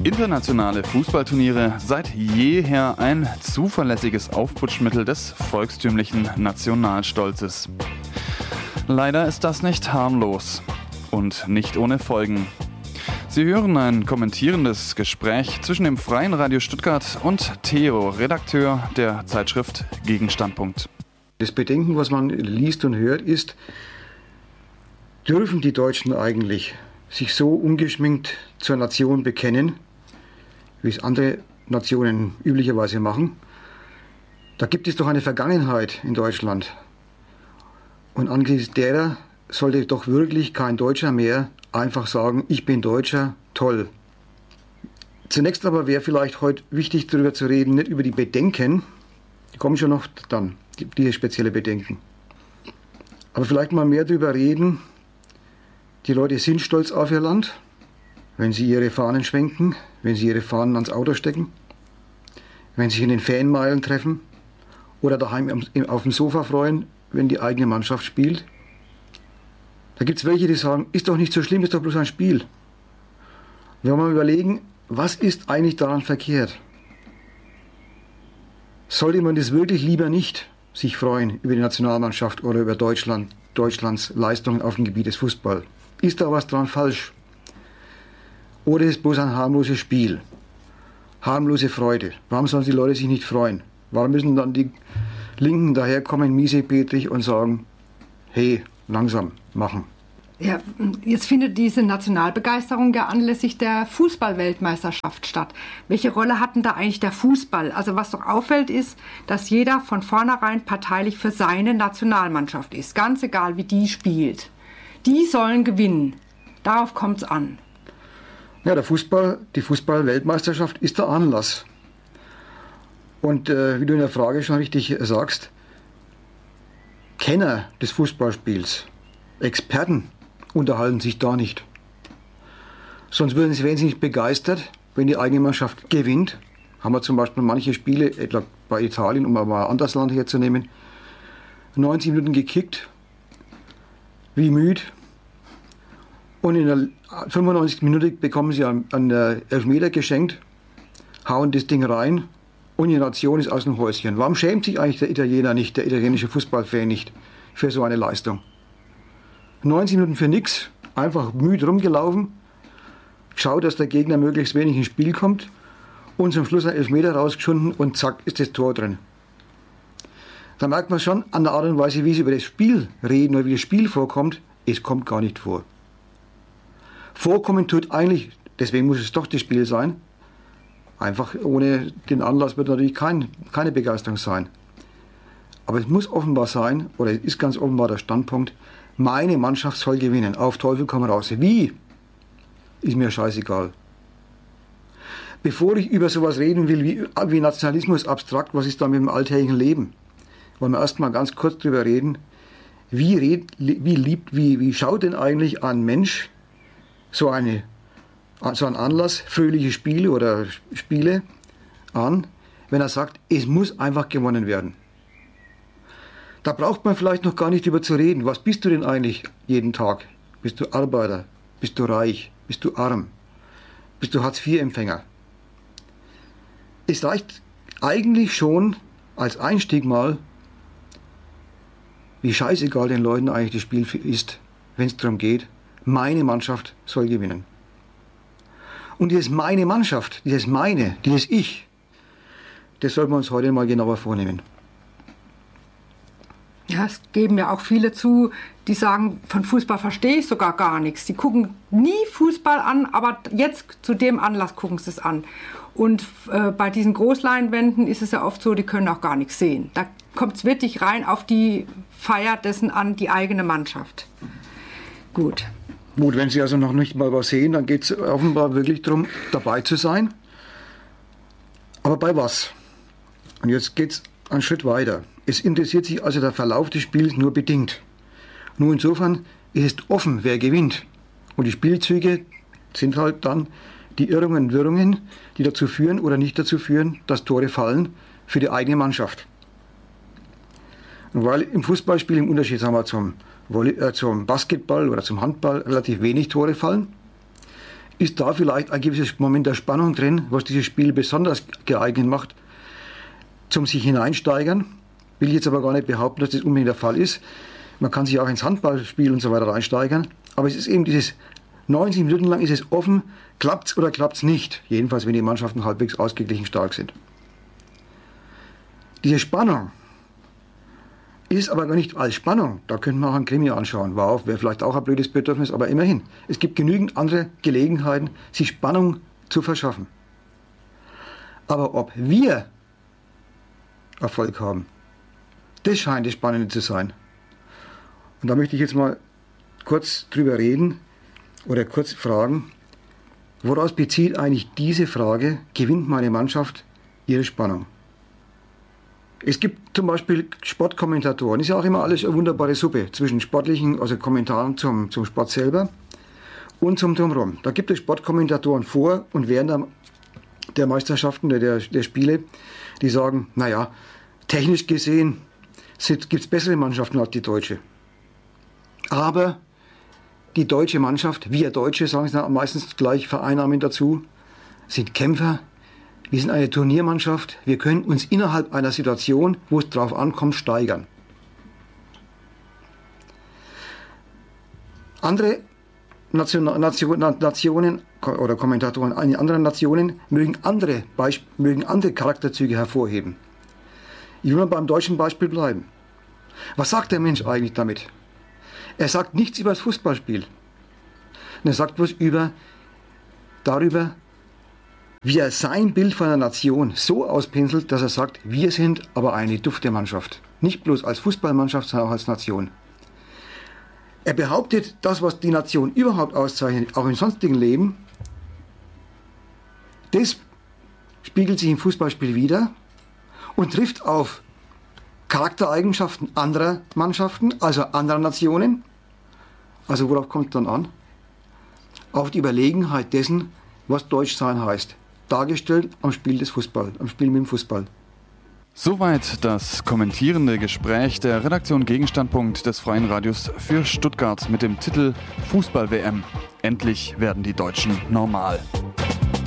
Internationale Fußballturniere seit jeher ein zuverlässiges Aufputschmittel des volkstümlichen Nationalstolzes. Leider ist das nicht harmlos und nicht ohne Folgen. Sie hören ein kommentierendes Gespräch zwischen dem Freien Radio Stuttgart und Theo, Redakteur der Zeitschrift Gegenstandpunkt. Das Bedenken, was man liest und hört, ist, dürfen die Deutschen eigentlich sich so ungeschminkt zur Nation bekennen, wie es andere Nationen üblicherweise machen? Da gibt es doch eine Vergangenheit in Deutschland. Und angesichts derer sollte doch wirklich kein Deutscher mehr einfach sagen, ich bin Deutscher, toll. Zunächst aber wäre vielleicht heute wichtig, darüber zu reden, nicht über die Bedenken, die kommen schon noch dann, diese spezielle Bedenken. Aber vielleicht mal mehr darüber reden, die Leute sind stolz auf ihr Land, wenn sie ihre Fahnen schwenken, wenn sie ihre Fahnen ans Auto stecken, wenn sie sich in den Fanmeilen treffen oder daheim auf dem Sofa freuen, wenn die eigene Mannschaft spielt. Da gibt es welche, die sagen, ist doch nicht so schlimm, ist doch bloß ein Spiel. Wenn wir mal überlegen, was ist eigentlich daran verkehrt? Sollte man das wirklich lieber nicht sich freuen über die Nationalmannschaft oder über Deutschlands Leistungen auf dem Gebiet des Fußballs? Ist da was dran falsch? Oder ist es bloß ein harmloses Spiel? Harmlose Freude. Warum sollen die Leute sich nicht freuen? Warum müssen dann die Linken daherkommen, miesepetrig und sagen, hey, langsam machen? Ja, jetzt findet diese Nationalbegeisterung ja anlässlich der Fußball-Weltmeisterschaft statt. Welche Rolle hat denn da eigentlich der Fußball? Also was doch auffällt ist, dass jeder von vornherein parteilich für seine Nationalmannschaft ist. Ganz egal, wie die spielt. Die sollen gewinnen. Darauf kommt es an. Ja, die Fußball-Weltmeisterschaft ist der Anlass. Und wie du in der Frage schon richtig sagst, Kenner des Fußballspiels, Experten unterhalten sich da nicht. Sonst wären sie nicht begeistert, wenn die eigene Mannschaft gewinnt. Haben wir zum Beispiel manche Spiele, etwa bei Italien, um mal ein anderes Land herzunehmen, 90 Minuten gekickt, wie müde. Und in der 95. Minute bekommen sie einen Elfmeter geschenkt, hauen das Ding rein und die Nation ist aus dem Häuschen. Warum schämt sich eigentlich der Italiener nicht, der italienische Fußballfan nicht, für so eine Leistung? 90 Minuten für nichts, einfach müde rumgelaufen, schaut, dass der Gegner möglichst wenig ins Spiel kommt und zum Schluss ein Elfmeter rausgeschunden und zack, ist das Tor drin. Da merkt man schon an der Art und Weise, wie sie über das Spiel reden oder wie das Spiel vorkommt, es kommt gar nicht vor. Vorkommen tut eigentlich, deswegen muss es doch das Spiel sein, einfach ohne den Anlass wird natürlich keine Begeisterung sein. Aber es muss offenbar sein, oder es ist ganz offenbar der Standpunkt, meine Mannschaft soll gewinnen, auf Teufel komm raus. Wie? Ist mir scheißegal. Bevor ich über sowas reden will, wie Nationalismus abstrakt, was ist da mit dem alltäglichen Leben? Wollen wir erstmal ganz kurz drüber reden, wie schaut denn eigentlich ein Mensch so einen Anlass, fröhliche Spiele oder Spiele an, wenn er sagt, es muss einfach gewonnen werden. Da braucht man vielleicht noch gar nicht drüber zu reden. Was bist du denn eigentlich jeden Tag? Bist du Arbeiter? Bist du reich? Bist du arm? Bist du Hartz-IV-Empfänger? Es reicht eigentlich schon als Einstieg mal, wie scheißegal den Leuten eigentlich das Spiel ist, wenn es darum geht, meine Mannschaft soll gewinnen. Und dieses meine Mannschaft, dieses Ich, das sollten wir uns heute mal genauer vornehmen. Ja, es geben ja auch viele zu, die sagen, von Fußball verstehe ich sogar gar nichts. Die gucken nie Fußball an, aber jetzt zu dem Anlass gucken sie es an. Und bei diesen Großleinwänden ist es ja oft so, die können auch gar nichts sehen. Da kommt es wirklich rein auf die Feier dessen an, die eigene Mannschaft. Gut, wenn Sie also noch nicht mal was sehen, dann geht es offenbar wirklich darum, dabei zu sein. Aber bei was? Und jetzt geht es einen Schritt weiter. Es interessiert sich also der Verlauf des Spiels nur bedingt. Nur insofern ist es offen, wer gewinnt. Und die Spielzüge sind halt dann die Irrungen und Wirrungen, die dazu führen oder nicht dazu führen, dass Tore fallen für die eigene Mannschaft. Und weil im Fußballspiel im Unterschied zum Basketball oder zum Handball relativ wenig Tore fallen, ist da vielleicht ein gewisses Moment der Spannung drin, was dieses Spiel besonders geeignet macht, zum sich hineinsteigern. Will ich jetzt aber gar nicht behaupten, dass das unbedingt der Fall ist. Man kann sich auch ins Handballspiel und so weiter reinsteigern. Aber es ist eben dieses 90 Minuten lang ist es offen, klappt's oder klappt's nicht. Jedenfalls, wenn die Mannschaften halbwegs ausgeglichen stark sind. Diese Spannung ist aber gar nicht als Spannung. Da könnte man auch einen Krimi anschauen. Wow, wäre vielleicht auch ein blödes Bedürfnis, aber immerhin. Es gibt genügend andere Gelegenheiten, sich Spannung zu verschaffen. Aber ob wir Erfolg haben, das scheint das Spannende zu sein. Und da möchte ich jetzt mal kurz drüber reden oder kurz fragen, woraus bezieht eigentlich diese Frage, gewinnt meine Mannschaft, ihre Spannung? Es gibt zum Beispiel Sportkommentatoren, ist ja auch immer alles eine wunderbare Suppe zwischen sportlichen, also Kommentaren zum Sport selber und zum Drumherum. Da gibt es Sportkommentatoren vor und während der Meisterschaften, der Spiele, die sagen, naja, technisch gesehen gibt es bessere Mannschaften als die deutsche. Aber die deutsche Mannschaft, wir Deutsche, sagen sie meistens gleich vereinnahmend dazu, sind Kämpfer. Wir sind eine Turniermannschaft. Wir können uns innerhalb einer Situation, wo es drauf ankommt, steigern. Andere Nationen oder Kommentatoren in anderen Nationen mögen andere Charakterzüge hervorheben. Ich will mal beim deutschen Beispiel bleiben. Was sagt der Mensch eigentlich damit? Er sagt nichts über das Fußballspiel. Er sagt bloß darüber, wie er sein Bild von einer Nation so auspinselt, dass er sagt, wir sind aber eine dufte Mannschaft. Nicht bloß als Fußballmannschaft, sondern auch als Nation. Er behauptet, das, was die Nation überhaupt auszeichnet, auch im sonstigen Leben, das spiegelt sich im Fußballspiel wider und trifft auf Charaktereigenschaften anderer Mannschaften, also anderer Nationen. Also worauf kommt es dann an? Auf die Überlegenheit dessen, was Deutschsein heißt. Dargestellt am Spiel des Fußball, am Spiel mit dem Fußball. Soweit das kommentierende Gespräch der Redaktion Gegenstandpunkt des Freien Radios für Stuttgart mit dem Titel Fußball-WM. Endlich werden die Deutschen normal.